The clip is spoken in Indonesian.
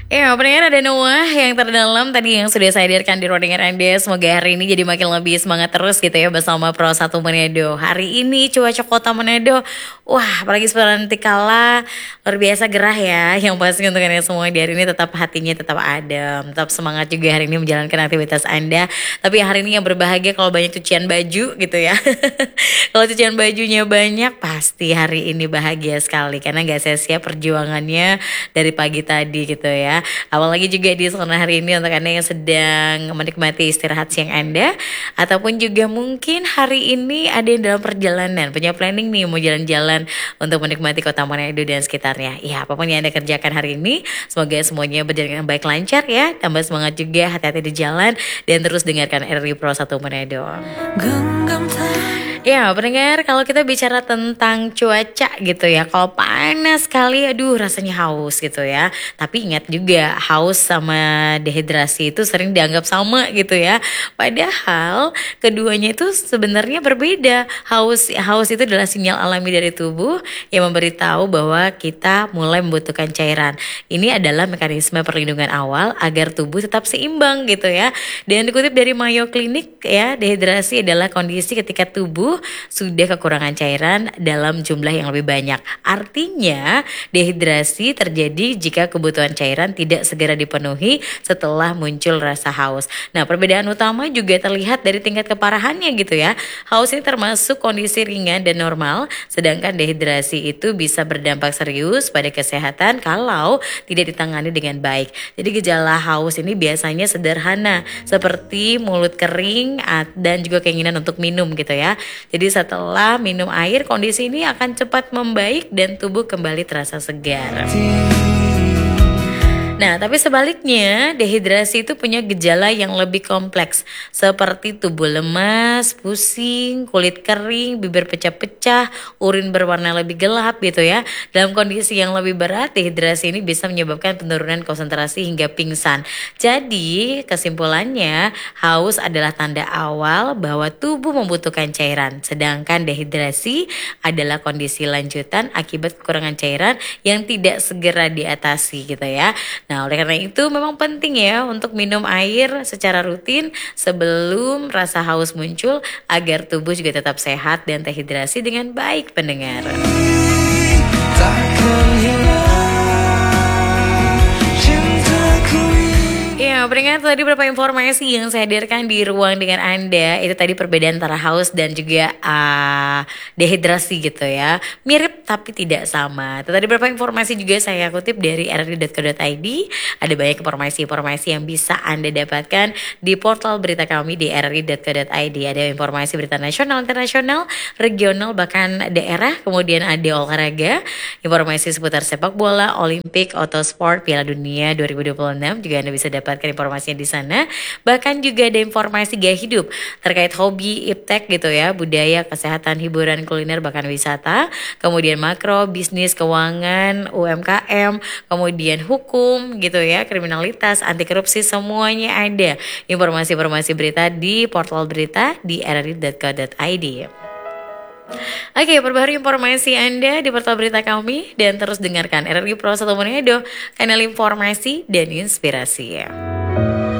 Ya, pendengar ada Noah yang terdalam tadi yang sudah saya hadirkan di ruang dengar Anda. Semoga hari ini jadi makin lebih semangat terus gitu ya bersama Pro 1 Manado. Hari ini cuaca kota Manado, wah apalagi seperti kala luar biasa gerah ya. Yang pasti untuk Anda semua di hari ini tetap hatinya tetap adem, tetap semangat juga hari ini menjalankan aktivitas Anda. Tapi hari ini yang berbahagia kalau banyak cucian baju gitu ya. Kalau cucian bajunya banyak pasti hari ini bahagia sekali karena gak sia-sia perjuangannya dari pagi tadi gitu ya. Apalagi juga di sore hari ini untuk Anda yang sedang menikmati istirahat siang Anda, ataupun juga mungkin hari ini ada yang dalam perjalanan, punya planning nih mau jalan-jalan untuk menikmati kota Manado dan sekitarnya. Ya, apapun yang Anda kerjakan hari ini, semoga semuanya berjalan dengan baik lancar ya. Tambah semangat juga, hati-hati di jalan dan terus dengarkan RRI Pro 1 Manado. Ya, pendengar, kalau kita bicara tentang cuaca gitu ya, kalau panas sekali, aduh rasanya haus gitu ya. Tapi ingat juga, haus sama dehidrasi itu sering dianggap sama gitu ya. Padahal keduanya itu sebenarnya berbeda. Haus itu adalah sinyal alami dari tubuh yang memberitahu bahwa kita mulai membutuhkan cairan. Ini adalah mekanisme perlindungan awal agar tubuh tetap seimbang gitu ya. Dan dikutip dari Mayo Clinic ya, dehidrasi adalah kondisi ketika tubuh sudah kekurangan cairan dalam jumlah yang lebih banyak. Artinya dehidrasi terjadi jika kebutuhan cairan tidak segera dipenuhi setelah muncul rasa haus. Nah, perbedaan utama juga terlihat dari tingkat keparahannya gitu ya. Haus ini termasuk kondisi ringan dan normal, sedangkan dehidrasi itu bisa berdampak serius pada kesehatan kalau tidak ditangani dengan baik. Jadi gejala haus ini biasanya sederhana seperti mulut kering dan juga keinginan untuk minum gitu ya. Jadi setelah minum air, kondisi ini akan cepat membaik dan tubuh kembali terasa segar. Nah, tapi sebaliknya, dehidrasi itu punya gejala yang lebih kompleks, seperti tubuh lemas, pusing, kulit kering, bibir pecah-pecah, urin berwarna lebih gelap gitu ya. Dalam kondisi yang lebih berat, dehidrasi ini bisa menyebabkan penurunan konsentrasi hingga pingsan. Jadi, kesimpulannya, haus adalah tanda awal bahwa tubuh membutuhkan cairan, sedangkan dehidrasi adalah kondisi lanjutan akibat kekurangan cairan yang tidak segera diatasi gitu ya. Nah, oleh karena itu memang penting ya untuk minum air secara rutin sebelum rasa haus muncul agar tubuh juga tetap sehat dan terhidrasi dengan baik, pendengar. Pendengar, tadi beberapa informasi yang saya hadirkan di ruang dengan Anda. Itu tadi perbedaan antara haus dan juga dehidrasi gitu ya. Mirip tapi tidak sama. Itu tadi beberapa informasi juga saya kutip dari rri.co.id. Ada banyak informasi-informasi yang bisa Anda dapatkan di portal berita kami di rri.co.id. Ada informasi berita nasional, internasional, regional, bahkan daerah. Kemudian ada olahraga, informasi seputar sepak bola, olimpik, otosport, Piala Dunia 2026 juga Anda bisa dapatkan informasinya di sana. Bahkan juga ada informasi gaya hidup terkait hobi, iptek gitu ya, budaya, kesehatan, hiburan, kuliner, bahkan wisata. Kemudian makro, bisnis, keuangan, UMKM, kemudian hukum gitu ya, kriminalitas, anti korupsi, semuanya ada. Informasi-informasi berita di portal berita di rri.co.id. Oke, perbaharui informasi Anda di portal berita kami dan terus dengarkan RRI Pro 1 Manado, kanal informasi dan inspirasi.